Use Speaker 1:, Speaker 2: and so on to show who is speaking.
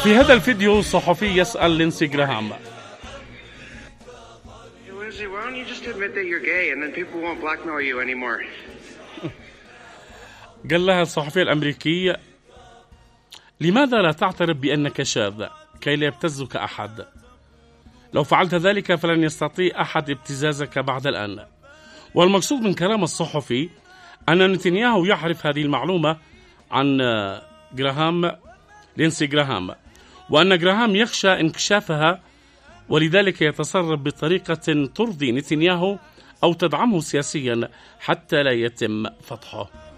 Speaker 1: في هذا الفيديو الصحفي يسأل لينسي جراهام. قال لها الصحفي الأمريكي: لماذا لا تعترف بأنك شاذ كي لا يبتزك أحد؟ لو فعلت ذلك فلن يستطيع أحد ابتزازك بعد الآن. والمقصود من كلام الصحفي أن نتنياهو يعرف هذه المعلومة عن لينسي جراهام، وأن جراهام يخشى انكشافها، ولذلك يتصرف بطريقة ترضي نتنياهو أو تدعمه سياسيا حتى لا يتم فضحه.